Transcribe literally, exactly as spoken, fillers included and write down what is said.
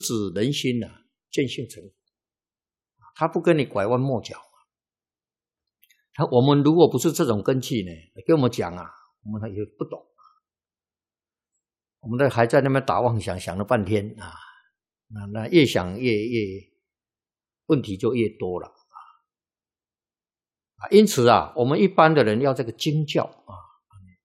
指人心啊，见性成佛，他不跟你拐弯抹角。他我们如果不是这种根器呢，跟我们讲啊，我们也不懂，我们还在那边打妄想，想了半天啊，那那越想越越问题就越多了啊。因此啊，我们一般的人要这个经教啊。